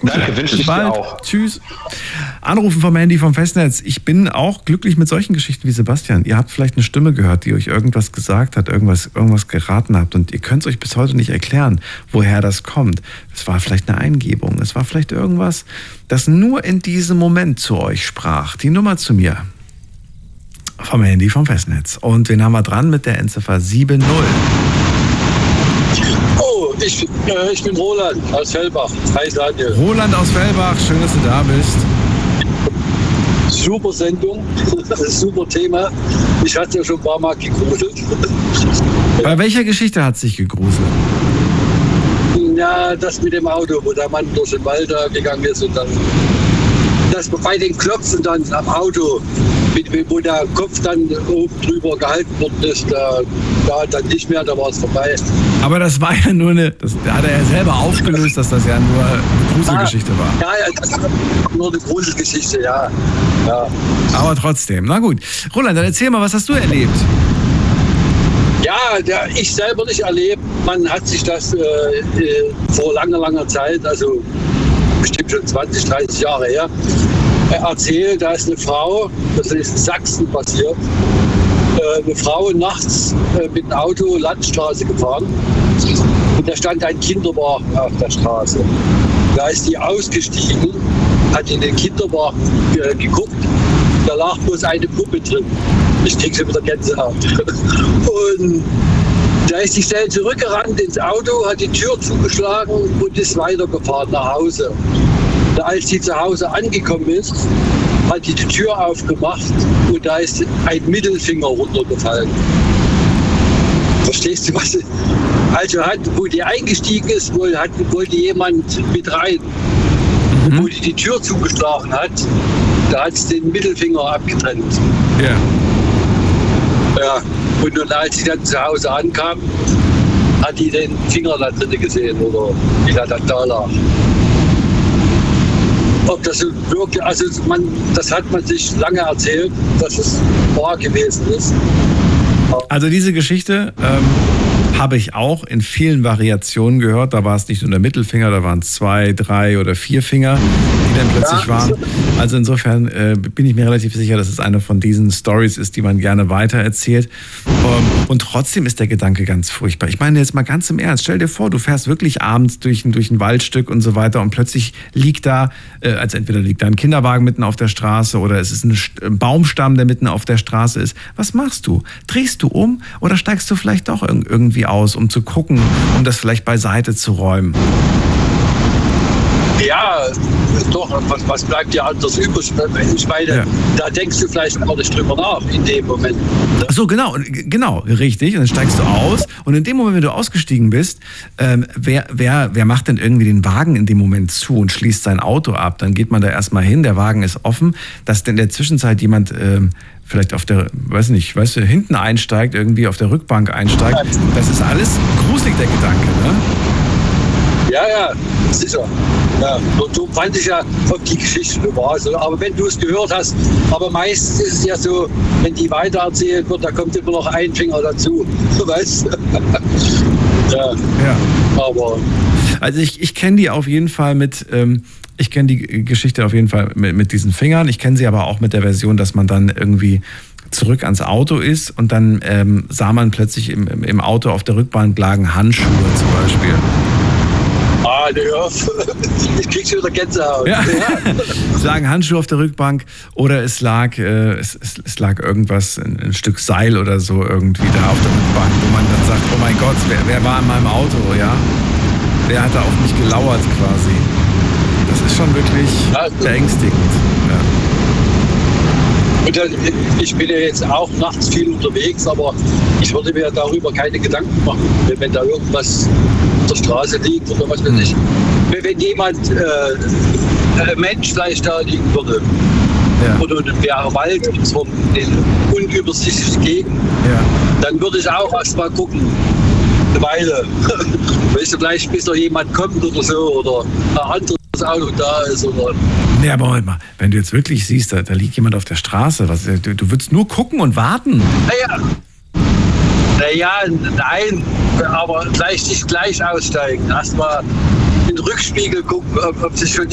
Gute. Danke, wünsche ich dir auch. Tschüss. Anrufen vom Handy vom Festnetz. Ich bin auch glücklich mit solchen Geschichten wie Sebastian. Ihr habt vielleicht eine Stimme gehört, die euch irgendwas gesagt hat, irgendwas geraten habt und ihr könnt es euch bis heute nicht erklären, woher das kommt. Es war vielleicht eine Eingebung, es war vielleicht irgendwas, das nur in diesem Moment zu euch sprach. Die Nummer zu mir vom Handy vom Festnetz. Und wen haben wir dran mit der Endziffer 70? Oh, ich bin Roland aus Fellbach. Hi Daniel. Roland aus Fellbach, schön, dass du da bist. Super Sendung, super Thema. Ich hatte ja schon ein paar Mal gegruselt. Bei welcher Geschichte hat es dich gegruselt? Ja, das mit dem Auto, wo der Mann durch den Wald da gegangen ist und dann das bei den Klopfen dann am Auto, wo der Kopf dann oben drüber gehalten worden ist, da dann nicht mehr, da war es vorbei. Aber das war ja nur da hat er ja selber aufgelöst, dass das ja nur eine Gruselgeschichte war. Ja, das war nur eine Gruselgeschichte, ja. Aber trotzdem, na gut. Roland, dann erzähl mal, was hast du erlebt? Ja, ich selber nicht erlebt. Man hat sich das vor langer Zeit, also bestimmt schon 20, 30 Jahre her, erzählt, da ist eine Frau, das ist in Sachsen passiert, eine Frau nachts mit dem Auto Landstraße gefahren und da stand ein Kinderwagen auf der Straße. Da ist die ausgestiegen, hat in den Kinderwagen geguckt, da lag bloß eine Puppe drin. Ich krieg schon wieder Gänsehaut. Und da ist sie schnell zurückgerannt ins Auto, hat die Tür zugeschlagen und ist weitergefahren nach Hause. Als sie zu Hause angekommen ist, hat die Tür aufgemacht und da ist ein Mittelfinger runtergefallen. Verstehst du was? Also wo die eingestiegen ist, wollte jemand mit rein. Und wo die Tür zugeschlagen hat, da hat es den Mittelfinger abgetrennt. Ja. Ja, und dann, als sie dann zu Hause ankam, hat die den Finger da drin gesehen oder wie er dann da lag. Ob das so wirklich, also das hat man sich lange erzählt, dass es wahr gewesen ist. Also diese Geschichte habe ich auch in vielen Variationen gehört. Da war es nicht nur der Mittelfinger, da waren es 2, 3 oder 4 Finger, die dann plötzlich waren. Also insofern bin ich mir relativ sicher, dass es eine von diesen Stories ist, die man gerne weitererzählt. Und trotzdem ist der Gedanke ganz furchtbar. Ich meine jetzt mal ganz im Ernst, stell dir vor, du fährst wirklich abends durch ein Waldstück und so weiter und plötzlich liegt da, also entweder liegt da ein Kinderwagen mitten auf der Straße oder es ist ein Baumstamm, der mitten auf der Straße ist. Was machst du? Drehst du um oder steigst du vielleicht doch irgendwie aus, um zu gucken, um das vielleicht beiseite zu räumen? Ja, doch, was bleibt dir anders übrig? Ich meine, da denkst du vielleicht gar nicht drüber nach in dem Moment. Ach so, genau, richtig. Und dann steigst du aus und in dem Moment, wenn du ausgestiegen bist, wer macht denn irgendwie den Wagen in dem Moment zu und schließt sein Auto ab? Dann geht man da erstmal hin, der Wagen ist offen, dass in der Zwischenzeit jemand vielleicht auf der, hinten einsteigt, irgendwie auf der Rückbank einsteigt. Das ist alles gruselig, der Gedanke, ne? Ja, sicher. Ja, so fand ich ja, ob die Geschichte war. So. Aber wenn du es gehört hast, aber meistens ist es ja so, wenn die weitererzählt wird, da kommt immer noch ein Finger dazu. Weißt du? Ja. Aber. Also ich kenne die auf jeden Fall ich kenne die Geschichte auf jeden Fall mit diesen Fingern. Ich kenne sie aber auch mit der Version, dass man dann irgendwie zurück ans Auto ist und dann sah man plötzlich im Auto auf der Rückbank lagen Handschuhe zum Beispiel. Ich krieg schon wieder Gänsehaut. Ja. Es lagen Handschuhe auf der Rückbank oder es lag irgendwas, ein Stück Seil oder so irgendwie da auf der Rückbank, wo man dann sagt, oh mein Gott, wer war in meinem Auto, ja? Wer hat da auf mich gelauert quasi? Das ist schon wirklich beängstigend. Ja. Und ich bin ja jetzt auch nachts viel unterwegs, aber ich würde mir darüber keine Gedanken machen, wenn da irgendwas auf der Straße liegt oder was weiß ich. Wenn jemand, ein Mensch vielleicht da liegen würde, oder der Wald in so einer unübersichtlichen Gegend, dann würde ich auch erst mal gucken, eine Weile. Weißt du, vielleicht bis da jemand kommt oder so, oder ein anderes Auto da ist, oder. Nee, aber Moment mal, wenn du jetzt wirklich siehst, da liegt jemand auf der Straße, du würdest nur gucken und warten. Naja, nein, aber vielleicht nicht gleich aussteigen. Erstmal in den Rückspiegel gucken, ob sich schon